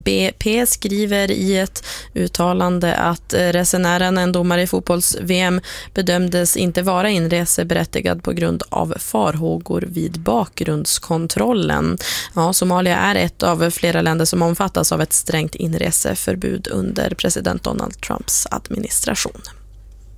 BP skriver i ett uttalande att resenären, en domare i fotbolls-VM, bedömdes inte vara inreseberättigad på grund av farhågor vid bakgrundskontrollen. Ja, Somalia är ett av flera länder som omfattas av ett strängt inreseförbud under president Donald Trumps administration.